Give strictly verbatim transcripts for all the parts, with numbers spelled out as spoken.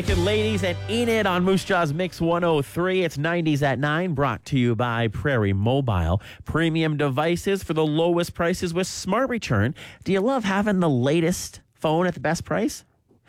Good ladies and Enid on Moose Jaw's Mix one oh three. It's nineties at nine, brought to you by Prairie Mobile. Premium devices for the lowest prices with Smart Return. Do you love having the latest phone at the best price?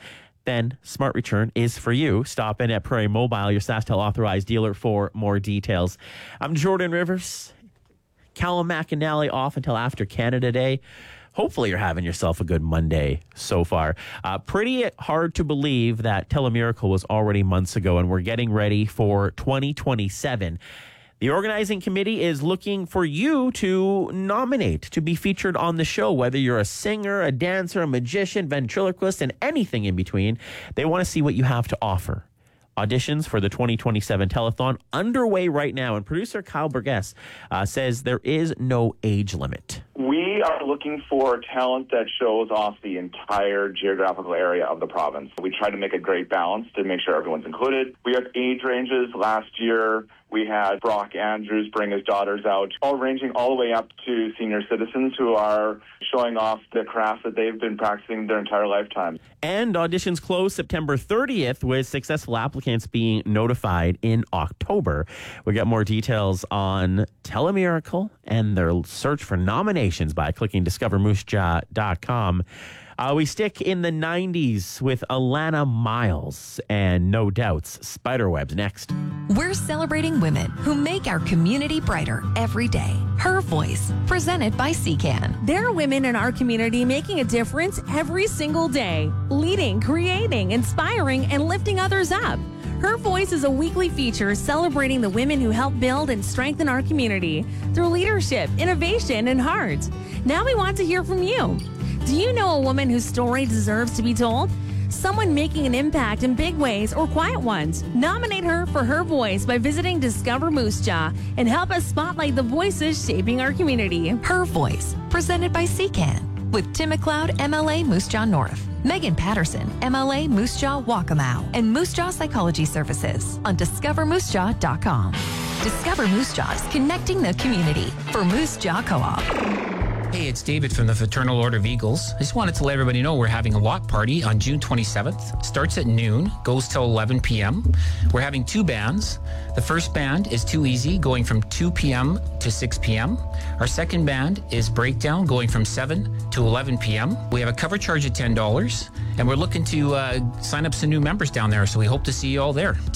Then Smart Return is for you. Stop in at Prairie Mobile, your SaskTel authorized dealer, for more details. I'm Jordan Rivers. Callum McAnally off until after Canada Day. Hopefully you're having yourself a good Monday so far. Uh, pretty hard to believe that Telemiracle was already months ago, and we're getting ready for twenty twenty-seven. The organizing committee is looking for you to nominate, to be featured on the show, whether you're a singer, a dancer, a magician, ventriloquist, and anything in between. They want to see what you have to offer. Auditions for the twenty twenty-seven telethon underway right now, and producer Kyle Burgess uh, says there is no age limit. We are looking for talent that shows off the entire geographical area of the province. We try to make a great balance to make sure everyone's included. We have age ranges. Last year, we had Brock Andrews bring his daughters out, all ranging all the way up to senior citizens who are showing off the craft that they've been practicing their entire lifetime. And auditions close September thirtieth, with successful applicants being notified in October. We got more details on Telemiracle and their search for nominations by clicking discover moose jaw dot com. Uh, we stick in the nineties with Alana Miles and No Doubt's Spiderwebs next. We're celebrating women who make our community brighter every day. Her Voice, presented by C C A N. There are women in our community making a difference every single day, leading, creating, inspiring, and lifting others up. Her Voice is a weekly feature celebrating the women who help build and strengthen our community through leadership, innovation, and heart. Now we want to hear from you. Do you know a woman whose story deserves to be told? Someone making an impact in big ways or quiet ones. Nominate her for Her Voice by visiting Discover Moose Jaw and help us spotlight the voices shaping our community. Her Voice, presented by C C A N, with Tim McLeod, M L A Moose Jaw North, Megan Patterson, M L A Moose Jaw Waccamaw, and Moose Jaw Psychology Services on discover moose jaw dot com. Discover Moose Jaw is connecting the community for Moose Jaw Co-op. Hey, it's David from the Fraternal Order of Eagles. I just wanted to let everybody know we're having a walk party on June twenty-seventh. Starts at noon, goes till eleven p.m. We're having two bands. The first band is Too Easy, going from two p.m. to six p.m. Our second band is Breakdown, going from seven to eleven p.m. We have a cover charge of ten dollars, and we're looking to uh, sign up some new members down there, so we hope to see you all there.